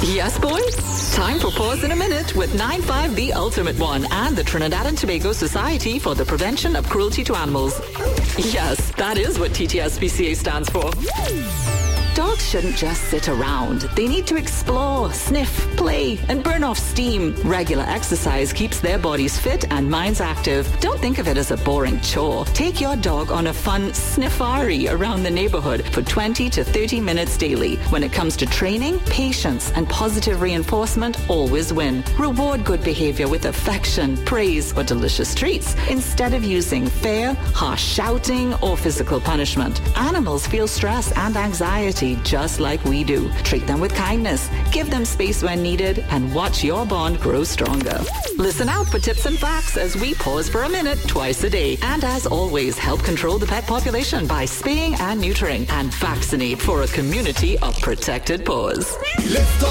Yes, boy? Time for Pause in a Minute with 9-5 The Ultimate One and the Trinidad and Tobago Society for the Prevention of Cruelty to Animals. Yes, that is what TTSPCA stands for. Dogs shouldn't just sit around. They need to explore, sniff, play, and burn off steam. Regular exercise keeps their bodies fit and minds active. Don't think of it as a boring chore. Take your dog on a fun sniffari around the neighborhood for 20 to 30 minutes daily. When it comes to training, patience and positive reinforcement always win. Reward good behavior with affection, praise, or delicious treats instead of using fear, harsh shouting, or physical punishment. Animals feel stress and anxiety just like we do. Treat them with kindness, give them space when needed, and watch your bond grow stronger. Listen out for tips and facts as we pause for a minute twice a day. And as always, help control the pet population by spaying and neutering and vaccinate for a community of protected paws. Lift